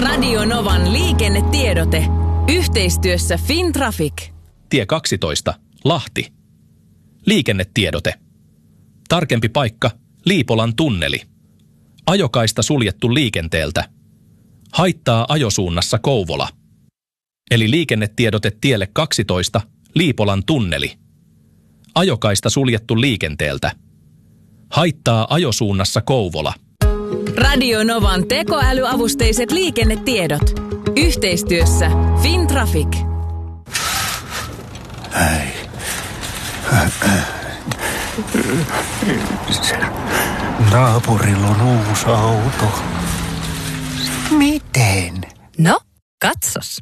Radio Novan liikennetiedote. Yhteistyössä Fintraffic. Tie 12, Lahti. Liikennetiedote. Tarkempi paikka, Liipolan tunneli. Ajokaista suljettu liikenteeltä. Haittaa ajosuunnassa Kouvola. Eli liikennetiedote tielle 12, Liipolan tunneli. Ajokaista suljettu liikenteeltä. Haittaa ajosuunnassa Kouvola. Radio Novan tekoälyavusteiset liikennetiedot. Yhteistyössä Fintraffic. Naapurilla on uusi auto. Miten? No, katsos.